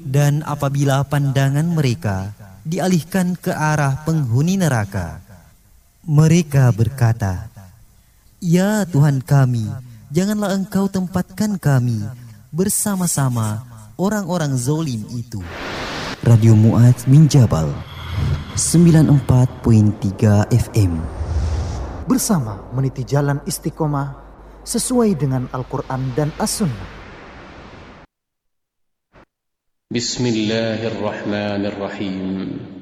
Dan apabila pandangan mereka dialihkan ke arah penghuni neraka, mereka berkata, "Ya Tuhan kami, janganlah Engkau tempatkan kami bersama-sama orang-orang zalim itu." Radio Mu'adz min Jabal 94.3 FM, bersama meniti jalan istiqomah sesuai dengan Al-Quran dan As-Sunnah. Bismillahirrahmanirrahim.